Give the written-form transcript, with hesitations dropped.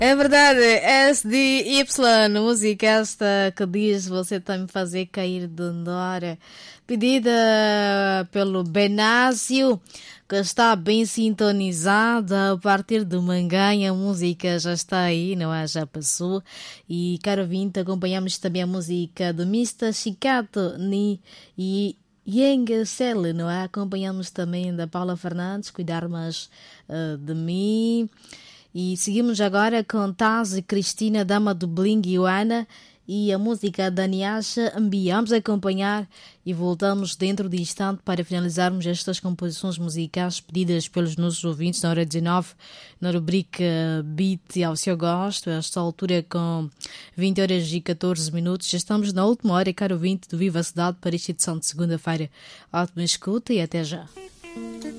É verdade, SDY, música esta que diz você está me fazer cair de Ndora, pedida pelo Benásio, que está bem sintonizada a partir de Manganha, a música já está aí, não é? Já passou. E, caro ouvinte, acompanhamos também a música do Mr. Chicato Ni e Yang Sele, não é? Acompanhamos também da Paula Fernandes, Cuidar Mais de Mim. E seguimos agora com Taz e Cristina, Dama do Bling e Joana, e a música da Niasha Ambi. Vamos acompanhar e voltamos dentro de instante para finalizarmos estas composições musicais pedidas pelos nossos ouvintes na hora 19, na rubrica Beat ao seu gosto, a esta altura com 20 horas e 14 minutos. Já estamos na última hora, caro ouvinte do Viva a Cidade, para esta edição de segunda-feira. Ótima escuta e até já.